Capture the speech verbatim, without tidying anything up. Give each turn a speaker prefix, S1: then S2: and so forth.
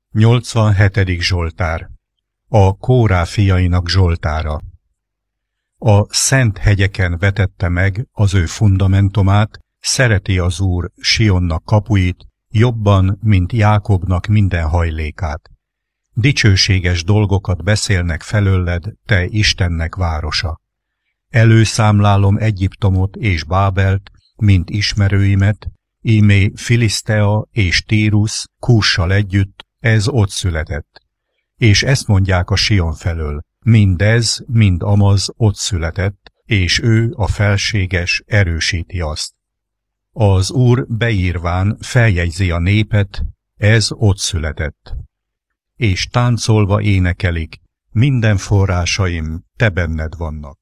S1: nyolcvanhetedik Zsoltár. A Kórá fiainak Zsoltára. A szent hegyeken vetette meg az ő fundamentumát, szereti az Úr Sionnak kapuit, jobban, mint Jákobnak minden hajlékát. Dicsőséges dolgokat beszélnek felőled, te Istennek városa. Előszámlálom Egyiptomot és Bábelt, mint ismerőimet, ímé Filisztea és Tírus Kússal együtt, ez ott született. És ezt mondják a Sion felől, mindez, mind amaz ott született, és ő, a felséges, erősíti azt. Az Úr beírván feljegyzi a népet, ez ott született. És táncolva énekelik, minden forrásaim te benned vannak.